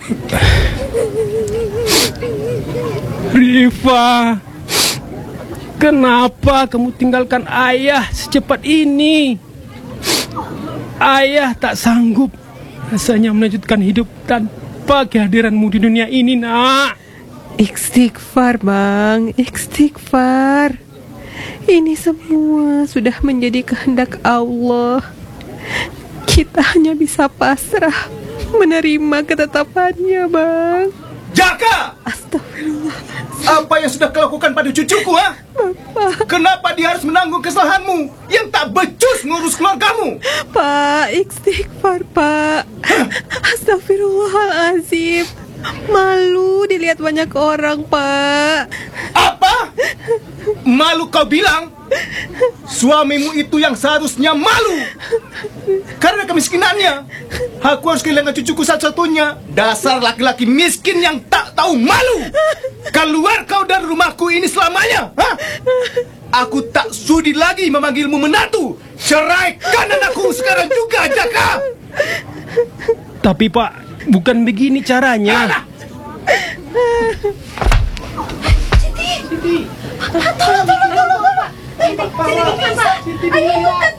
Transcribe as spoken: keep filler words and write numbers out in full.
Rifa, kenapa kamu tinggalkan ayah secepat ini? Ayah tak sanggup rasanya melanjutkan hidup tanpa kehadiranmu di dunia ini, nak. Istighfar, Bang, istighfar. Ini semua sudah menjadi kehendak Allah. Kita hanya bisa pasrah menerima ketetapannya, Bang. Jaka! Astagfirullah. Apa yang sudah kau lakukan pada cucuku, ha? Bapak. Kenapa dia harus menanggung kesalahanmu yang tak becus ngurus keluargamu? Pak, istighfar, Pak. Astagfirullahalazim. Malu dilihat banyak orang, Pak. Apa? Malu kau bilang? Suamimu itu yang seharusnya malu. Karena kemiskinannya, aku harus kehilangan cucuku satu-satunya. Dasar laki-laki miskin yang tak tahu malu. Keluar kau dari rumahku ini selamanya, ha? Aku tak sudi lagi memanggilmu menantu. Ceraikan anakku sekarang juga, Jaka. Tapi Pak, bukan begini caranya. Tolong, tolong, tolong, Bapak. Siti, Siti, Siti, Siti, Ayo,